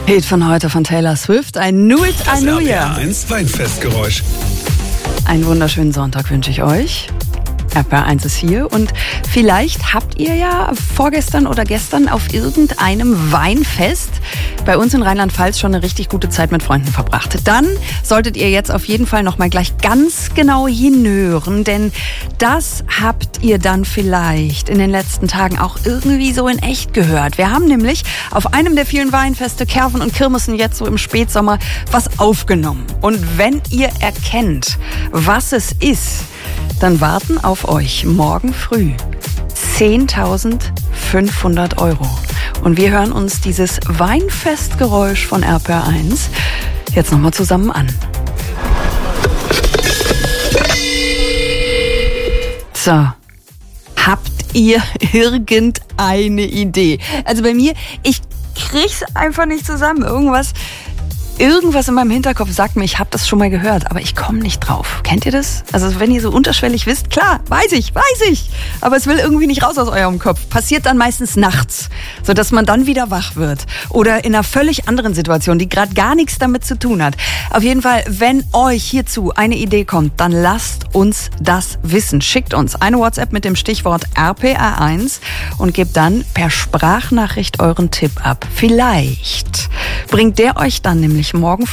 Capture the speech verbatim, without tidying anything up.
Hit von heute von Taylor Swift. I knew it, I knew ya. R P R eins Weinfestgeräusch. Einen wunderschönen Sonntag wünsche ich euch. R P R eins ist hier und vielleicht habt ihr ja vorgestern oder gestern auf irgendeinem Weinfest bei uns in Rheinland-Pfalz schon eine richtig gute Zeit mit Freunden verbracht. Dann solltet ihr jetzt auf jeden Fall noch mal gleich ganz genau hinhören, denn das habt ihr dann vielleicht in den letzten Tagen auch irgendwie so in echt gehört. Wir haben nämlich auf einem der vielen Weinfeste, Kerven und Kirmesen jetzt so im Spätsommer was aufgenommen. Und wenn ihr erkennt, was es ist, dann warten auf euch morgen früh zehntausendfünfhundert Euro. Und wir hören uns dieses Weinfestgeräusch von R P R eins jetzt nochmal zusammen an. So, habt ihr irgendeine Idee? Also bei mir, ich krieg's einfach nicht zusammen. Irgendwas... Irgendwas in meinem Hinterkopf sagt mir, ich habe das schon mal gehört, aber ich komme nicht drauf. Kennt ihr das? Also wenn ihr so unterschwellig wisst, klar, weiß ich, weiß ich. Aber es will irgendwie nicht raus aus eurem Kopf. Passiert dann meistens nachts, sodass man dann wieder wach wird. Oder in einer völlig anderen Situation, die gerade gar nichts damit zu tun hat. Auf jeden Fall, wenn euch hierzu eine Idee kommt, dann lasst uns das wissen. Schickt uns eine WhatsApp mit dem Stichwort R P R eins und gebt dann per Sprachnachricht euren Tipp ab. Vielleicht bringt der euch dann nämlich morgen